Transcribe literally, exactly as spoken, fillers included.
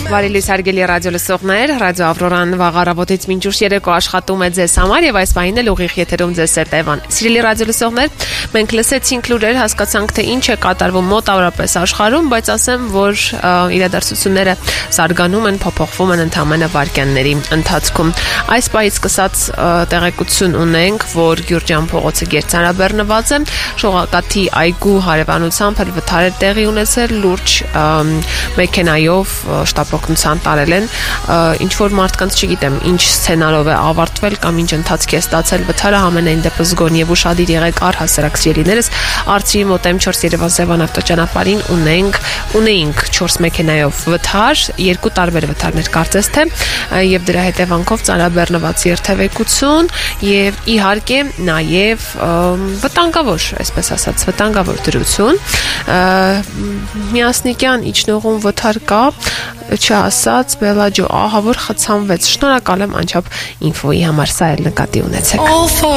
Բարի հարգելի ռադիոլսողներ, ռադիո Ավրորան վաղ առավոտից մինչ ուշ երեկո աշխատում է ձեզ համար եւ այս պահին էլ ուղիղ եթերում ձեզ է Տևան։ Սիրելի ռադիոլսողներ, մենք լսեցինք լուրեր, հասկացանք թե ինչ է կատարվում մոտավորապես աշխարհում, բայց ասեմ, որ իրադարձությունները զարգանում են, փոփոխվում են ընդամենը վայրկյանների ընթացքում։ Այս պահից սկսած տեղեկություն ունենք, որ Գյուրջյան փողոցը գերծանրաբեռնված է, Շողակաթի այգու հարևանությամբ էլ վթար է տեղի ունեցել, լուրջ մեքենայով շտապօգնության տարել են, ինչ որ մարդկանց չգիտեմ ինչ սցենարով է ավարտվել կամ ինչ ընթացք է ստացել վթարը, համենայն դեպս գոն եւ ուշադիր եղեք առհասարակ սիրելիներս, Արցրի մոտեմ չորս Երևան-Սևան ավտոճանապարհին ունենք ունեինք չորս մեքենայով վթար, երկու տարբեր վթարներ կարծես թե, եւ դրա հետևանքով ծանրաբեռնված երթևեկություն եւ իհարկե նաեւ վտանգավոր, այսպես ասած, վտանգավոր դրություն, Միասնիկյան իջնողում վթար կա, չասած Բելաջո ահա որ խցանվեց, շնորհակալ եմ անչափ ինֆոյի համար, սա էլ նկատի ունեցեք։